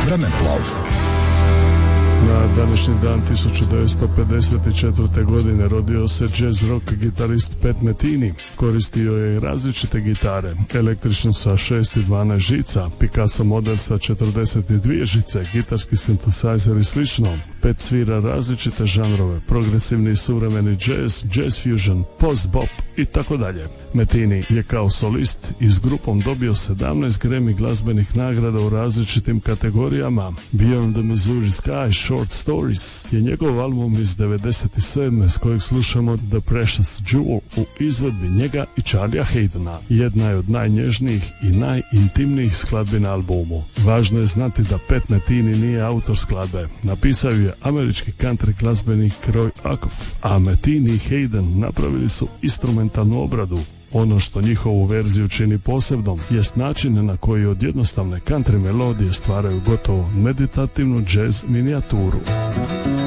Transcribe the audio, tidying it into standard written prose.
Vremeplov. Na današnji dan 1954. godine rodio se jazz rock gitarist Pat Metheny. Koristio je i različite gitare, električnu sa 6 i 12 žica, Picasso model sa 42 žice, gitarski synthesizer i slično. Pat svira različite žanrove, progresivni i suvremeni jazz, jazz fusion, post-bop i tako dalje. Metheny je kao solist i s grupom dobio 17 Grammy glazbenih nagrada u različitim kategorijama. Beyond the Missouri Sky, Short Stories je njegov album iz 97. s kojeg slušamo The Precious Jewel u izvedbi njega i Charlie'a Haydena. Jedna je od najnježnijih i najintimnijih skladbi na albumu. Važno je znati da Pat Metheny nije autor skladbe. Napisao je američki country glazbenik Roy Acuff, a Metheny i Hayden napravili su instrumentalnu obradu. Ono što njihovu verziju čini posebnom jest način na koji od jednostavne country melodije stvaraju gotovo meditativnu jazz minijaturu.